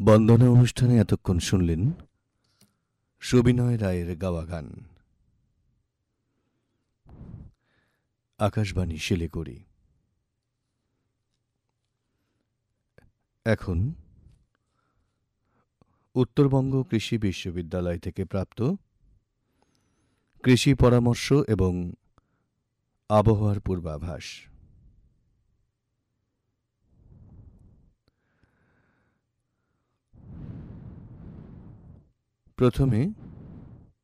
বন্দনা অনুষ্ঠানে এতক্ষণ শুনলেন সবিনয় রায়ের গাওয়া গান। আকাশবাণী শিলিগুড়ি। এখন উত্তরবঙ্গ কৃষি বিশ্ববিদ্যালয় থেকে প্রাপ্ত কৃষি পরামর্শ এবং আবহাওয়ার পূর্বাভাস। প্রথমে